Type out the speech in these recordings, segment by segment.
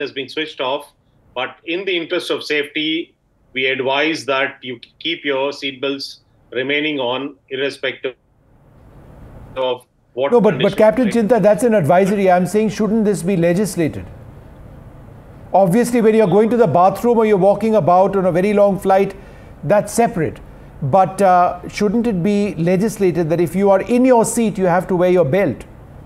has been switched off. But in the interest of safety, we advise that you keep your seatbelts remaining on, irrespective of what. No, but Captain Chinta, that's an advisory. I'm saying, shouldn't this be legislated? Obviously, when you're going to the bathroom or you're walking about on a very long flight, that's separate. But shouldn't it be legislated that if you are in your seat, you have to wear your belt?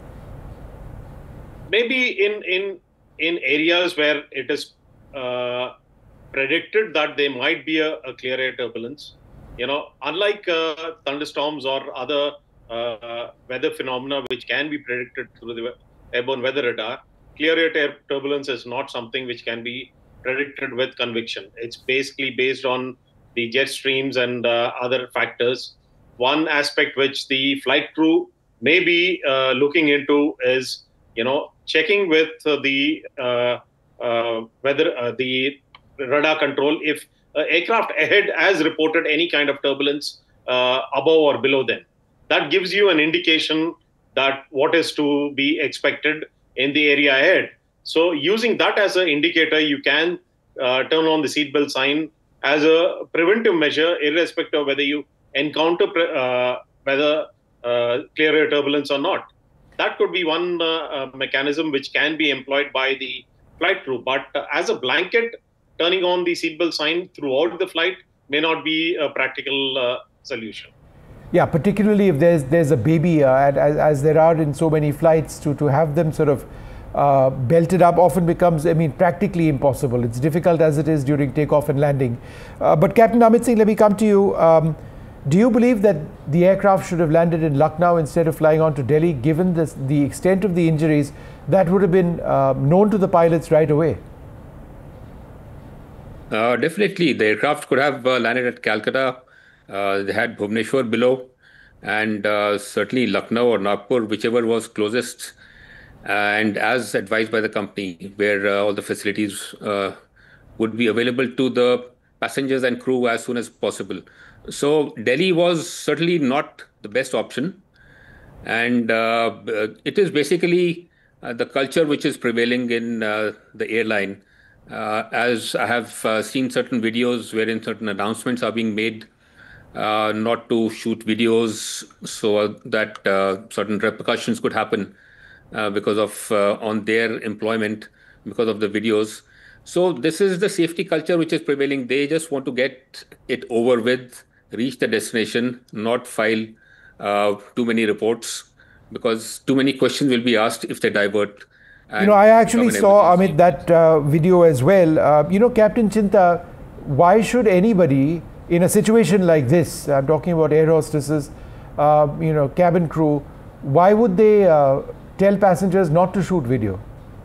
Maybe in areas where it is predicted that there might be a clear air turbulence. Unlike thunderstorms or other weather phenomena which can be predicted through the airborne weather radar, clear air turbulence is not something which can be predicted with conviction. It's basically based on the jet streams and other factors. One aspect which the flight crew may be looking into is, checking with the whether the radar control, if aircraft ahead has reported any kind of turbulence above or below them. That gives you an indication that what is to be expected in the area ahead. So using that as an indicator, you can turn on the seatbelt sign as a preventive measure, irrespective of whether you encounter whether clear air turbulence or not. That could be one mechanism which can be employed by the flight crew. But as a blanket, turning on the seatbelt sign throughout the flight may not be a practical solution. Yeah, particularly if there's a baby, as there are in so many flights, to have them sort of belted up often becomes, practically impossible. It's difficult as it is during takeoff and landing. But Captain Amit Singh, let me come to you. Do you believe that the aircraft should have landed in Lucknow instead of flying on to Delhi, given the extent of the injuries that would have been known to the pilots right away? Definitely, the aircraft could have landed at Calcutta. They had Bhubaneswar below, and certainly Lucknow or Nagpur, whichever was closest, and as advised by the company, where all the facilities would be available to the passengers and crew as soon as possible. So Delhi was certainly not the best option. And it is basically the culture which is prevailing in the airline. As I have seen certain videos wherein certain announcements are being made not to shoot videos, so that certain repercussions could happen because of on their employment because of the videos. So this is the safety culture which is prevailing. They just want to get it over with, reach the destination, not file too many reports, because too many questions will be asked if they divert. I actually saw, Amit, that video as well. Captain Chinta, why should anybody in a situation like this, I'm talking about air hostesses, cabin crew, why would they tell passengers not to shoot video?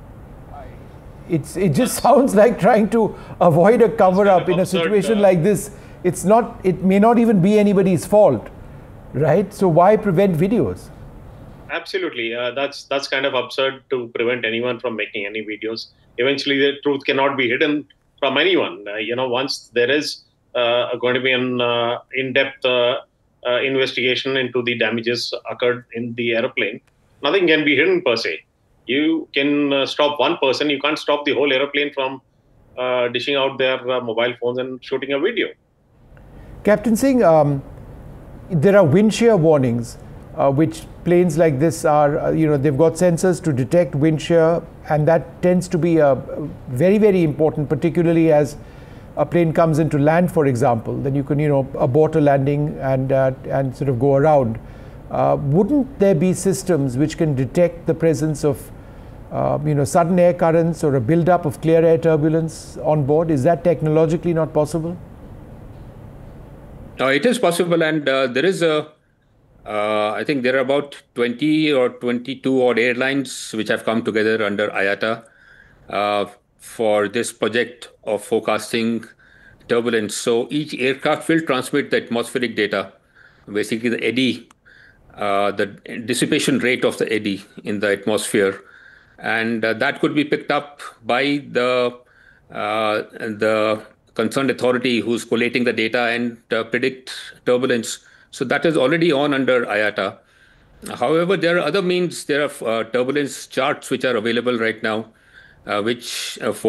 It just sounds like trying to avoid a cover-up in a situation like this. It may not even be anybody's fault, right? So why prevent videos? Absolutely. That's kind of absurd to prevent anyone from making any videos. Eventually, the truth cannot be hidden from anyone. Once there is going to be an in-depth investigation into the damages occurred in the aeroplane, nothing can be hidden per se. You can stop one person. You can't stop the whole aeroplane from dishing out their mobile phones and shooting a video. Captain Singh, there are wind shear warnings, which planes like this are, they've got sensors to detect wind shear, and that tends to be very, very important, particularly as a plane comes into land, for example. Then you can, abort a landing and sort of go around. Wouldn't there be systems which can detect the presence of, sudden air currents or a build-up of clear air turbulence on board? Is that technologically not possible? It is possible, and there is I think there are about 20 or 22 odd airlines which have come together under IATA for this project of forecasting turbulence. So each aircraft will transmit the atmospheric data, basically the eddy, the dissipation rate of the eddy in the atmosphere, and that could be picked up by the concerned authority who's collating the data and predict turbulence. So that is already on under IATA. However, there are other means. There are turbulence charts which are available right now. which